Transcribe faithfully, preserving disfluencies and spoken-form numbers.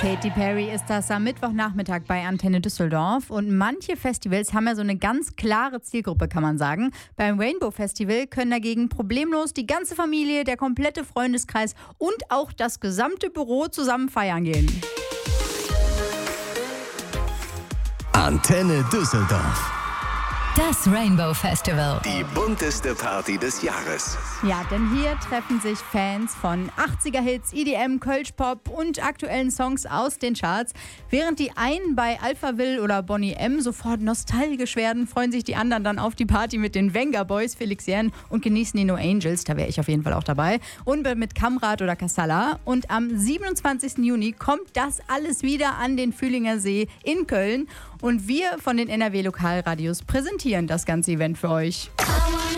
Katy Perry ist das am Mittwochnachmittag bei Antenne Düsseldorf. Und manche Festivals haben ja so eine ganz klare Zielgruppe, kann man sagen. Beim Rainbow Festival können dagegen problemlos die ganze Familie, der komplette Freundeskreis und auch das gesamte Büro zusammen feiern gehen. Antenne Düsseldorf. Das Rainbow Festival. Die bunteste Party des Jahres. Ja, denn hier treffen sich Fans von achtziger-Hits, E D M, Kölsch-Pop und aktuellen Songs aus den Charts. Während die einen bei Alphaville oder Boney M sofort nostalgisch werden, freuen sich die anderen dann auf die Party mit den Venga Boys, Felix Jähn und genießen die No Angels. Da wäre ich auf jeden Fall auch dabei. Und mit Kamrat oder Kassala. Und am siebenundzwanzigsten Juni kommt das alles wieder an den Fühlinger See in Köln. Und wir von den N R W-Lokalradios präsentieren das ganze Event für euch.